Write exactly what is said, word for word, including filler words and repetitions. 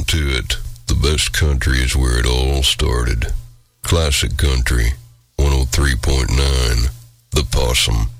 to it. The best country is where it all started. Classic Country, one oh three point nine, The Possum.